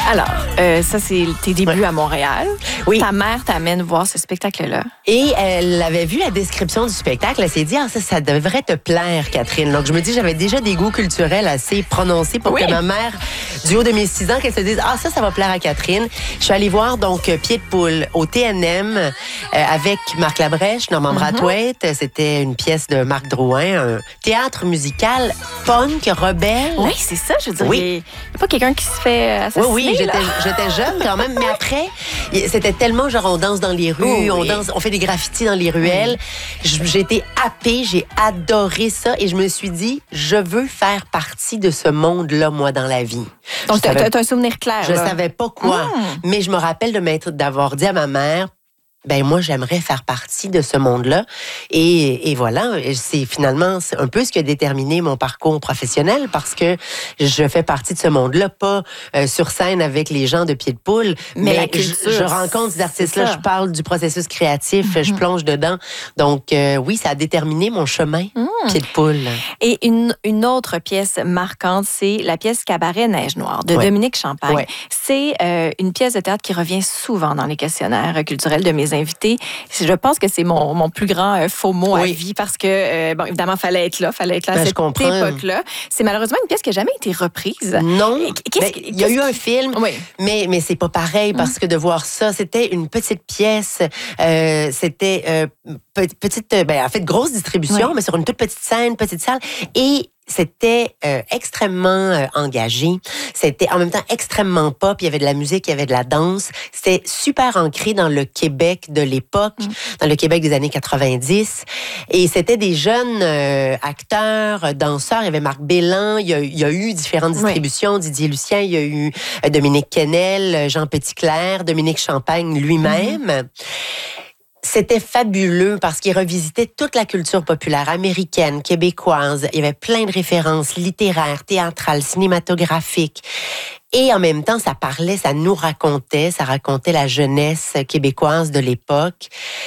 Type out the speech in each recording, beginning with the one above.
Alors, ça, c'est tes débuts à Montréal. Oui. Ta mère t'amène voir ce spectacle-là. Et elle avait vu la description du spectacle. Elle s'est dit, ça devrait te plaire, Catherine. Donc, je me dis, j'avais déjà des goûts culturels assez prononcés pour que ma mère, du haut de mes 6 ans, qu'elle se dise, ça va plaire à Catherine. Je suis allée voir, donc, Pied de poule au TNM avec Marc Labrèche, Normand Brathwaite. C'était une pièce de Marc Drouin, un théâtre musical punk, rebelle. Oui, c'est ça, je veux dire. Il n'y a pas quelqu'un qui se fait assassiner. Oui, j'étais jeune quand même, mais après, c'était tellement genre on danse dans les rues, on fait des graffitis dans les ruelles. J'ai été happée, j'ai adoré ça et je me suis dit, je veux faire partie de ce monde-là, moi, dans la vie. Donc, tu as un souvenir clair. Je savais pas quoi, mais je me rappelle d'avoir dit à ma mère, moi, j'aimerais faire partie de ce monde-là. Et voilà, c'est finalement un peu ce qui a déterminé mon parcours professionnel parce que je fais partie de ce monde-là, pas sur scène avec les gens de Pied de poule, mais la culture, je rencontre ces artistes-là, je parle du processus créatif, je plonge dedans. Donc, oui, ça a déterminé mon chemin, Pied de poule. Et une autre pièce marquante, c'est la pièce Cabaret Neige Noire de Dominique Champagne. Ouais. C'est une pièce de théâtre qui revient souvent dans les questionnaires culturels de mes invités. Je pense que c'est mon plus grand faux mot à vie parce que, évidemment, fallait être là à cette époque-là. C'est malheureusement une pièce qui n'a jamais été reprise. Non. Il y a eu un film, mais c'est pas pareil parce que de voir ça, c'était une petite pièce, c'était petite, en fait, grosse distribution, mais sur une toute petite scène, petite salle. Et c'était extrêmement engagé. C'était en même temps extrêmement pop. Il y avait de la musique, il y avait de la danse. C'était super ancré dans le Québec de l'époque, dans le Québec des années 90. Et c'était des jeunes acteurs, danseurs. Il y avait Marc Bélan. Il y a eu différentes distributions. Didier Lucien, il y a eu Dominique Kennel, Jean Petitclerc, Dominique Champagne lui-même. C'était fabuleux parce qu'il revisitait toute la culture populaire américaine, québécoise. Il y avait plein de références littéraires, théâtrales, cinématographiques. Et en même temps, ça racontait la jeunesse québécoise de l'époque.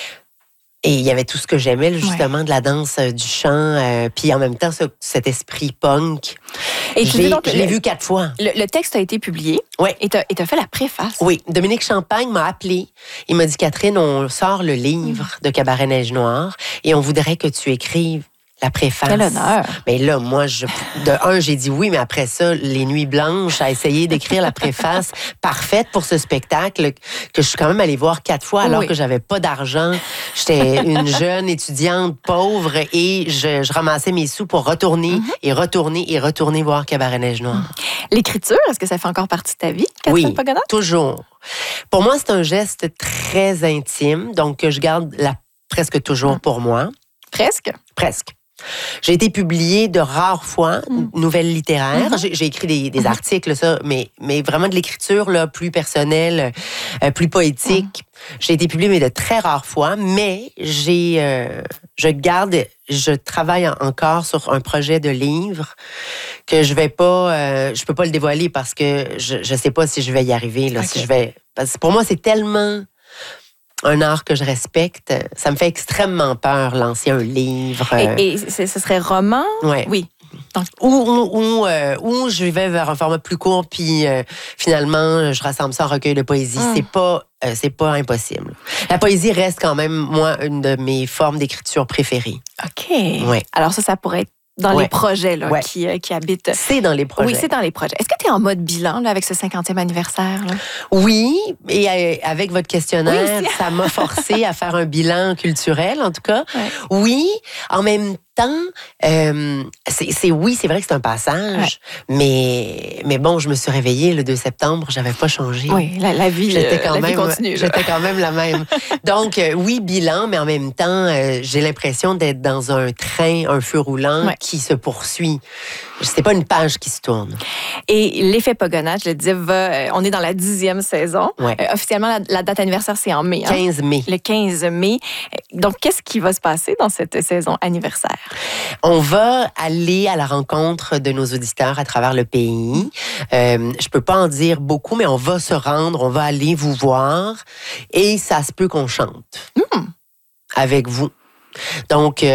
Et il y avait tout ce que j'aimais, justement, de la danse, du chant, puis en même temps, cet esprit punk. Et je l'ai vu 4 fois. Le texte a été publié. Oui. Et tu as fait la préface. Oui. Dominique Champagne m'a appelé. Il m'a dit, Catherine, on sort le livre de Cabaret Neige Noire et on voudrait que tu écrives la préface. Quel honneur. Mais là, moi, j'ai dit oui, mais après ça, les nuits blanches, à essayer d'écrire la préface parfaite pour ce spectacle que je suis quand même allée voir 4 fois alors que j'avais pas d'argent. J'étais une jeune étudiante pauvre et je ramassais mes sous pour retourner et retourner voir Cabaret Neige Noire. L'écriture, est-ce que ça fait encore partie de ta vie, Catherine Pagona? Toujours. Pour moi, c'est un geste très intime, donc que je garde presque toujours pour moi. Presque? Presque. J'ai été publiée de rares fois, nouvelles littéraires. J'ai écrit des articles, ça, mais vraiment de l'écriture là, plus personnelle, plus poétique. J'ai été publiée, mais de très rares fois. Mais je travaille encore sur un projet de livre que je peux pas le dévoiler parce que je sais pas si je vais y arriver. Là, parce que pour moi, c'est tellement un art que je respecte. Ça me fait extrêmement peur, lancer un livre. Et ce serait roman? Oui. Donc, où je vais vers un format plus court, puis finalement, je rassemble ça en recueil de poésie. C'est pas impossible. La poésie reste quand même, moi, une de mes formes d'écriture préférées. OK. Ouais. Alors ça pourrait être dans les projets là, qui habitent. C'est dans les projets. Oui, c'est dans les projets. Est-ce que tu es en mode bilan là, avec ce 50e anniversaire? Là? Oui, et avec votre questionnaire, ça m'a forcé à faire un bilan culturel, en tout cas. Ouais. Oui, en même temps, c'est vrai que c'est un passage, mais bon, je me suis réveillée le 2 septembre, j'avais pas changé. Oui, la vie continue. J'étais quand même la même. Donc, oui, bilan, mais en même temps, j'ai l'impression d'être dans un train, un feu roulant qui se poursuit. C'est pas une page qui se tourne. Et l'effet Pagona, je le disais, on est dans la 10e saison. Ouais. Officiellement, la date anniversaire, c'est en mai. 15 mai. Le 15 mai. Donc, qu'est-ce qui va se passer dans cette saison anniversaire? On va aller à la rencontre de nos auditeurs à travers le pays. Je peux pas en dire beaucoup, mais on va se rendre, on va aller vous voir et ça se peut qu'on chante avec vous. Donc,